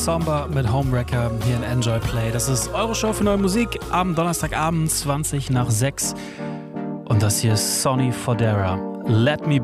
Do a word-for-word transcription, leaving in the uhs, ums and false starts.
Somber mit Homewrecker hier in Enjoy Play. Das ist eure Show für neue Musik am Donnerstagabend zwanzig nach sechs. Und das hier ist Sonny Fodera. Let Me